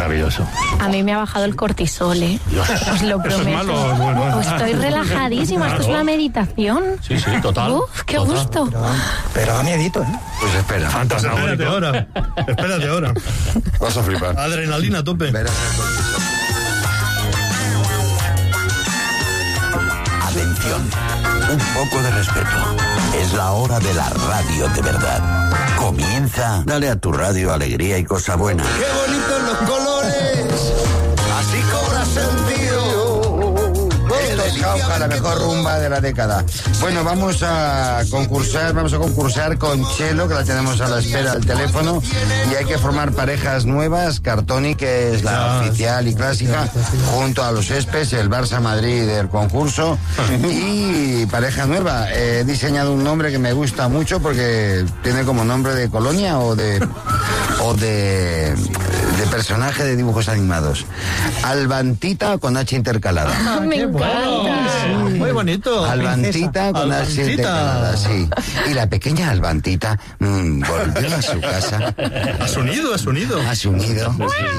Maravilloso. A mí me ha bajado el cortisol, ¿eh? Os lo prometo. Es malo, bueno. Pues estoy relajadísima, Claro. esto es una meditación. Sí, total. Uf, qué Total. gusto. Pero da miedito, ¿eh? Pues espera. Espérate ahora. Vas a flipar. Adrenalina a tope. Verás el cortisol. Atención, un poco de respeto. Es la hora de la radio de verdad. Comienza. Dale a tu radio alegría y cosa buena. ¡Qué bonitos los colores! Así cobra sentido. Esto es Jauja, la mejor rumba de la década. Bueno, vamos a concursar con Chelo, que la tenemos a la espera al teléfono, y hay que formar parejas nuevas. Cartoni, que es la oficial y clásica, junto a los Espes, el Barça Madrid del concurso, y pareja nueva. He diseñado un nombre que me gusta mucho porque tiene como nombre de colonia o de personaje de dibujos animados. Albantita con H intercalada. Me encanta. Muy bonito. Albantita con H intercalada, sí. Y la pequeña Albantita volvió a su casa. A su nido. A su nido.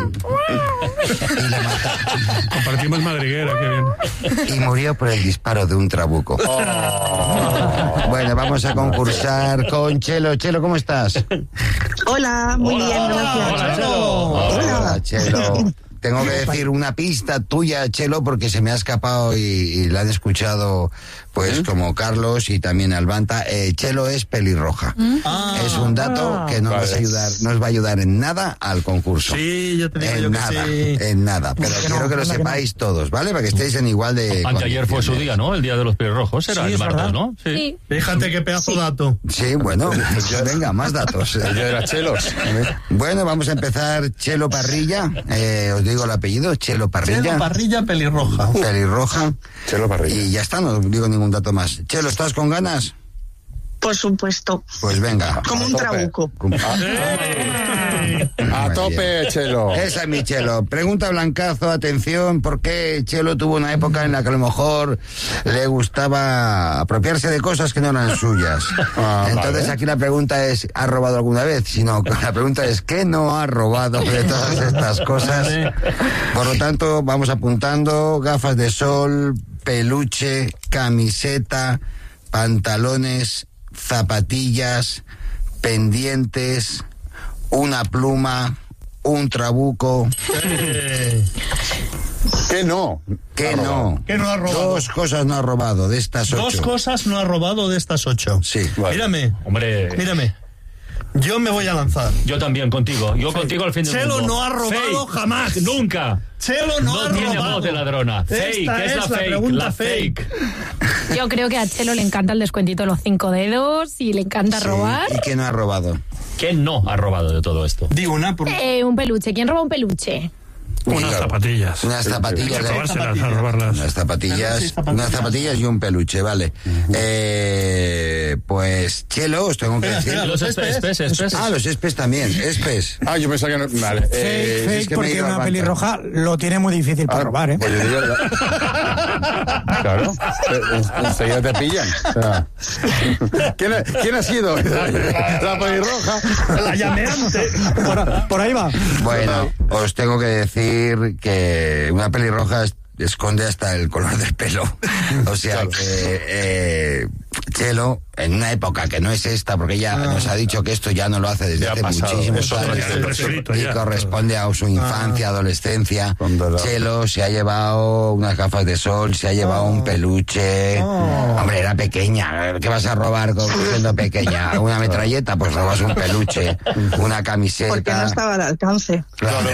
Y la mataron. Compartimos madriguera, qué bien. Y murió por el disparo de un trabuco. Bueno, vamos a concursar con Chelo. Chelo, ¿cómo estás? Hola, muy bien, gracias. Hola, Chelo. Hola, Chelo. Tengo que decir una pista tuya, Chelo, porque se me ha escapado y la han escuchado, pues, como Carlos y también Albanta. Chelo es pelirroja. Es un dato que no nos va a ayudar en nada al concurso. Sí, yo te digo En nada, en nada. Pero quiero que lo sepáis todos, ¿vale? Para que estéis en igual de... Anteayer fue su día, ¿no? El día de los pelirrojos. Era Sí, el es martes, verdad. ¿no? Sí. Fíjate qué pedazo de dato. Sí, bueno, venga, más datos. Yo era Chelos. Bueno, vamos a empezar. Chelo Parrilla, os digo el apellido, Chelo Parrilla. Chelo Parrilla pelirroja. Pelirroja. Chelo Parrilla. Y ya está, no digo ningún dato más. Chelo, ¿estás con ganas? Por supuesto, Pues venga. como un tope. trabuco. A tope, Chelo. Esa es mi Chelo. Pregunta Blancazo, atención, ¿por qué Chelo tuvo una época en la que a lo mejor le gustaba apropiarse de cosas que no eran suyas? Entonces vale. aquí la pregunta es, ¿ha robado alguna vez? Sino la pregunta es, ¿qué no ha robado de todas estas cosas? Por lo tanto, vamos apuntando: gafas de sol, peluche, camiseta, pantalones, zapatillas, pendientes, una pluma, un trabuco. ¿Qué no? ¿Qué no? ¿Qué no ha robado? Dos cosas no ha robado de estas 8. Dos cosas no ha robado de estas 8. Sí. Vale. Mírame. Yo me voy a lanzar. Yo también contigo. Yo contigo al fin del Chelo mundo. no ha robado Fake. jamás. Nunca. Chelo no ha tiene robado. voz de ladrona. Fake, Esta es la es la fake. pregunta La fake. Yo creo que a Chelo le encanta el descuentito de los 5 dedos y le encanta robar. ¿Y qué no ha robado? ¿Quién no ha robado de todo esto? Di una por... Un peluche. ¿Quién roba un peluche? Unas zapatillas. Unas zapatillas. A robárselas, a robarlas. Unas zapatillas y un peluche, vale. Pues, Chelo, os tengo que decir... Los espes. Ah, los espes también, espes. Ah, yo pensaba que no... Vale. es Fake, que me he porque ido al una banco. pelirroja lo tiene muy difícil para robar, ¿eh? Pues yo digo... Claro. Enseguida te pillan. O sea, ¿quién ha sido? La pelirroja. La llameante. Por ahí va. Bueno, os tengo que decir que una pelirroja esconde hasta el color del pelo. O sea que Chelo, en una época que no es esta, porque ella nos ha dicho que esto ya no lo hace desde Ya ha hace pasado. muchísimos Eso años y corresponde a su infancia, adolescencia. Chelo se ha llevado unas gafas de sol, se ha llevado un peluche. Hombre, era pequeña. ¿Qué vas a robar siendo pequeña? ¿Una metralleta? Pues robas un peluche, una camiseta. Porque no estaba al alcance. Claro.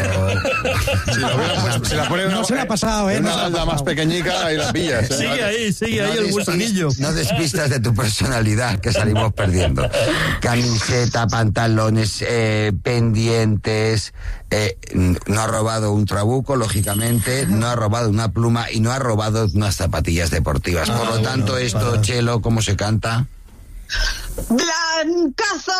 Si la ponen No se le ha pasado, ¿eh? Una salda más pequeñica, ahí la pillas. Sigue ahí el gusanillo. No despistas de tu personalidad, que salimos perdiendo. Camiseta, pantalones, pendientes. No ha robado un trabuco, lógicamente. No ha robado una pluma y no ha robado unas zapatillas deportivas. Por lo tanto, esto, Chelo, ¿cómo se canta? ¡Blancazo!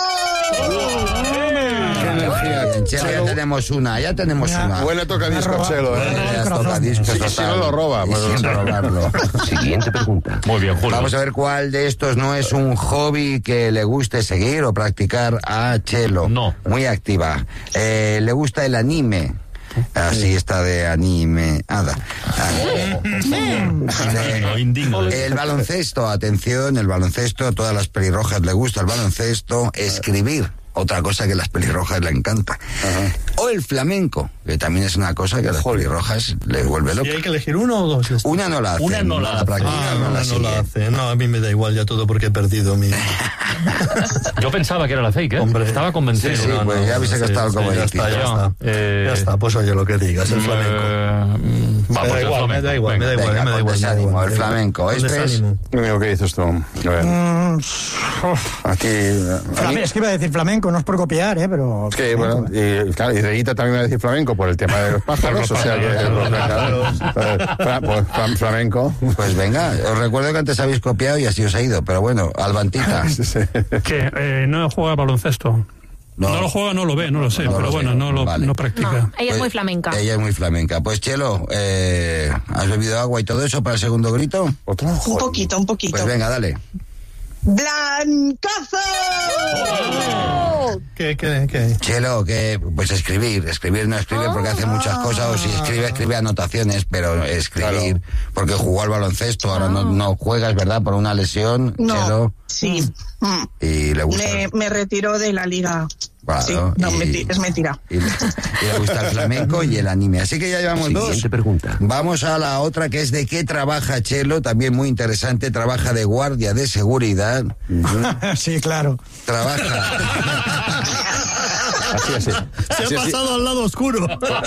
Qué energía, Chelo, ya tenemos una. Huele toca disco, Chelo, Ya toca discos, Sí, si no lo roba, y pues sin robarlo. Siguiente pregunta. Muy bien, Julio. Vamos a ver cuál de estos no es un hobby que le guste seguir o practicar a Chelo. No. Muy activa. Le gusta el anime. Así está de animada. El baloncesto, atención, el baloncesto, a todas las pelirrojas le gusta el baloncesto, escribir. Otra cosa que a las pelirrojas le encanta. O el flamenco, que también es una cosa que a las pelirrojas les vuelve loco. ¿Y hay que elegir uno o dos? Una no la hace. Una no la hace. practica, Una no la hace. No, a mí me da igual ya todo porque he perdido mi... Yo pensaba que era la fake, ¿eh? Hombre. Estaba convencido. Sí, pues ya habéis gastado como ya está, ya está. Eh, Ya está, pues oye lo que digas, el flamenco. Va, pues el flamenco. Me da igual, me da Venga, igual, me da con igual. desánimo, el flamenco. Con Este es... desánimo. Amigo, ¿qué dices tú? A ver, aquí... Es que iba a decir flamenco, no es por copiar, pero... Es que, bueno, y claro, y Reguita también va a decir flamenco por el tema de los pájaros, o sea que... Flamenco. Pues venga, os recuerdo que antes habéis copiado y así os ha ido, pero bueno, Albantita. Que no juega baloncesto. No lo juega, no lo ve, no lo sé, No pero lo bueno, sé, no vale. practica. No, ella es Pues, muy flamenca. Ella es muy flamenca. Pues Chelo, ¿has bebido agua y todo eso para el segundo grito? ¿Otro? Un poquito, un poquito. Pues venga, dale. ¡Blancazo! ¿Qué? Chelo, que pues escribir no escribe porque hace muchas cosas, o si escribe anotaciones, pero escribir, porque jugó al baloncesto, ahora no juegas, ¿verdad? Por una lesión, No, Chelo, sí. y le gusta. Me retiró de la liga. Claro, Sí, no, y- es mentira. Y le gusta el flamenco y el anime. Así que ya llevamos dos. Siguiente pregunta. Vamos a la otra, que es de qué trabaja Chelo, también muy interesante. Trabaja de guardia de seguridad. Sí, claro. Trabaja. Así. Se ha pasado al lado oscuro.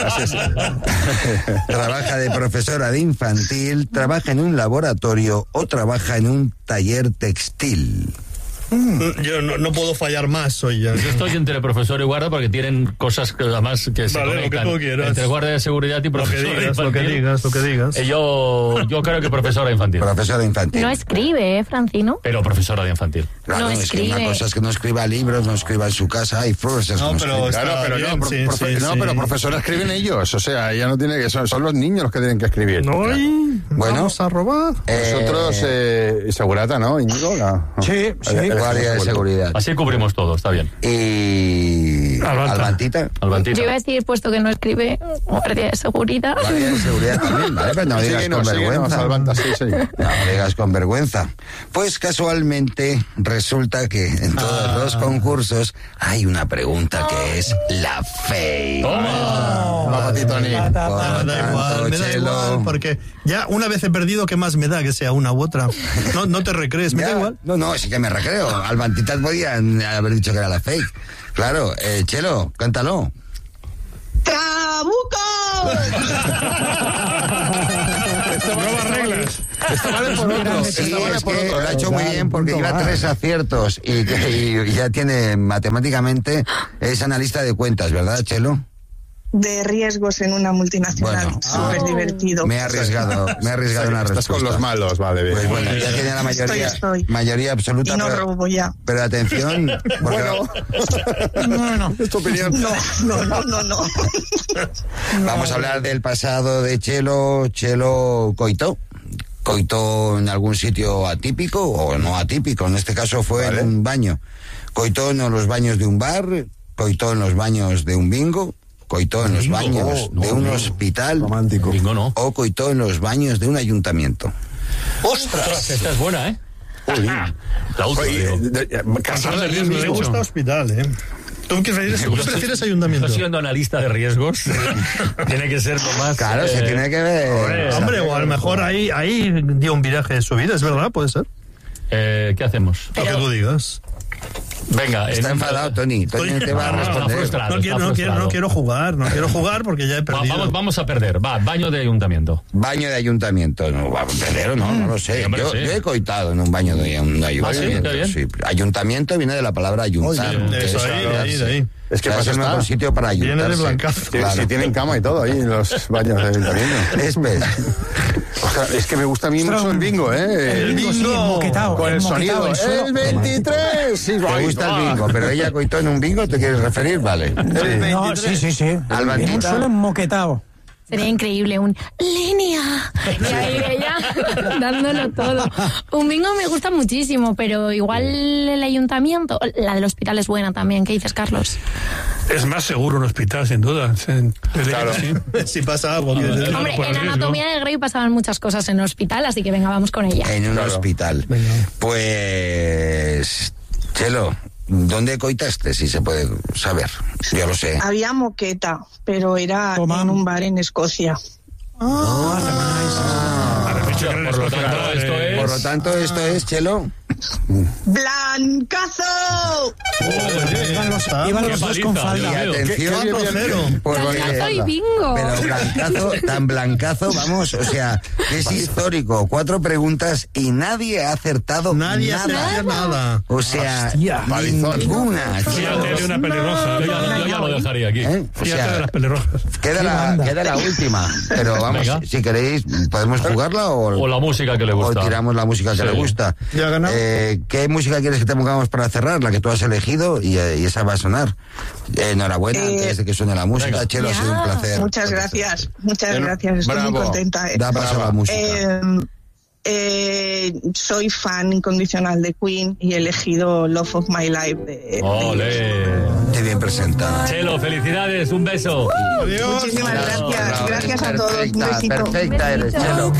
Trabaja de profesora de infantil, trabaja en un laboratorio o trabaja en un taller textil. Yo no puedo fallar más, soy ya. Yo estoy entre profesor y guardia porque tienen cosas que además que se Vale, lo que conectan. tú quieras. Entre guardia de seguridad y Lo que profesor digas, infantil. lo que digas. Yo creo que profesora infantil. Profesora infantil. No escribe, Francino. Pero profesora de infantil. Claro, no es que escribe. una cosa es que no escriba libros, no escriba en su casa, hay profesores No, que no pero escriben. Claro, pero bien, no, sí. pero profesora escriben ellos, o sea, ella no tiene que, son los niños los que tienen que escribir. Bueno, Bueno. vamos a robar. Nosotros, segurata, ¿no, Íñigo? No. Sí. Guardia de seguridad. Así cubrimos todo, está bien. Y... Albanta. Albantita. Albantita. Yo iba a decir, puesto que no escribe, guardia de seguridad. Guardia de seguridad también, ¿vale? Pero no digas con vergüenza. Albanta, sí. No digas con vergüenza. Pues casualmente resulta que en todos los concursos hay una pregunta que es la fake. Vamos, Titoni. Por Da tanto, igual, me da Chelo, igual, porque ya una vez he perdido, ¿qué más me da que sea una u otra? No te recrees, me da ya, igual. No, sí que me recreo. Albantitas podían haber dicho que era la fake. Claro, Chelo, cántalo. ¡Trabuco! Nuevas reglas. Esto vale por otro. Sí, Esto vale es por que otro. lo ha hecho muy bien porque lleva 3 aciertos y ya tiene matemáticamente, es analista de cuentas, ¿verdad, Chelo? De riesgos en una multinacional. Bueno. Súper divertido. Me he arriesgado una respuesta. Estás con los malos, vale, bien. Pues bueno, ya tiene la mayoría, Estoy. mayoría absoluta. Y no pero, robo ya. pero atención, porque Es tu opinión. No. vamos a hablar del pasado de Chelo coitó. Coitó en algún sitio atípico o no atípico, en este caso fue en un baño. Coitó en los baños de un bar, coitó en los baños de un bingo, coitó en los baños de un hospital Romántico. Bingo no. o coitó en los baños de un ayuntamiento. ¡Ostras! Esta es buena, ¿eh? La última, digo. Casar de Me riesgo. gusta hospital, ¿eh? ¿Tú qué prefieres ayuntamiento? Yo siendo analista de riesgos, tiene que ser lo más... Claro, se tiene que ver. Hombre, o a lo mejor ahí dio un viraje de su vida, es verdad, puede ser. ¿Qué hacemos? Lo que tú digas. Venga, Está enfadado, Tony. Tony te va a responder. frustrado. No quiero jugar porque ya he perdido. Vamos a perder. Va, baño de ayuntamiento. Baño de ayuntamiento, no va a perder o no lo sé. Sí, hombre, Yo sí. he coitado en un baño de un ayuntamiento. ¿Ah, sí? Qué bien. Sí. Ayuntamiento viene de la palabra ayuntar. Oye, eso, ahí, de ahí. Es que O sea, pasa es el mejor está. sitio para Viene ayuntarse. de blancazo. Sí, sí, tienen cama y todo ahí en los baños del ayuntamiento. O sea, es que me gusta a mí mucho el bingo, ¿eh? El bingo, sí, moquetao, con el moquetao, sonido. eso. ¡El 23! Sí, Te gusta el bingo, pero ella coitó en un bingo, ¿te quieres referir? Vale. No, sí. Albantita. En un suelo moquetado. Sería increíble un Línea. Y ahí ella dándolo todo. Un bingo me gusta muchísimo, pero igual el ayuntamiento, la del hospital es buena también. ¿Qué dices, Carlos? Es más seguro un hospital, sin duda. Claro. Si pasa algo. Hombre, en Anatomía de Grey pasaban muchas cosas en el hospital, así que venga, vamos con ella. En un hospital. Venga. Pues, Chelo, ¿dónde coitaste, si se puede saber? Yo lo sé. Había moqueta, pero era Toma. en un bar en Escocia. Por lo tanto, esto es, Chelo. ¡Blancazo! Iban los dos con paliza, falda. Y atención, 4-0. pues, Blancazo y bingo. pero tan blancazo, vamos, o sea, es histórico. 4 preguntas y nadie ha acertado Nadie hace nada. O sea, Hostia. ninguna. Fíjate de una pelirroja. Yo ya lo dejaría aquí. ¿Eh? O Fíjate de sea, las pelirrojas. queda la última. Pero vamos, Venga. si queréis, podemos jugarla O la música que le gusta. o tiramos la música que Sí. le gusta. ¿Ya ha ganado? ¿Qué música quieres que te pongamos para cerrar? La que tú has elegido y esa va a sonar. Enhorabuena, antes de que suene la música. Venga. Chelo, ha sido un placer. Muchas gracias. Muchas gracias. Estoy Bravo. muy contenta. Da paso a la música. Soy fan incondicional de Queen y he elegido Love of My Life de Ole. Qué bien presentada. Chelo, felicidades, un beso. Adiós. Muchísimas gracias. Gracias a todos. Un besito. Perfecta eres, Chelo.